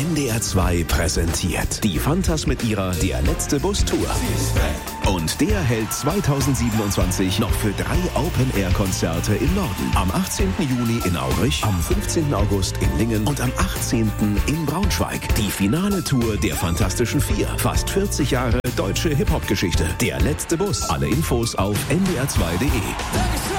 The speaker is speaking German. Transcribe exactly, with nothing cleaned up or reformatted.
N D R zwei präsentiert die Phantas mit ihrer Der letzte Bus Tour. Und der hält zweitausendsiebenundzwanzig noch für drei Open-Air-Konzerte im Norden. Am achtzehnten Juni in Aurich, am fünfzehnten August in Lingen und am achtzehnten in Braunschweig. Die finale Tour der Fantastischen Vier. Fast vierzig Jahre deutsche Hip-Hop-Geschichte. Der letzte Bus. Alle Infos auf n d r zwei punkt d e.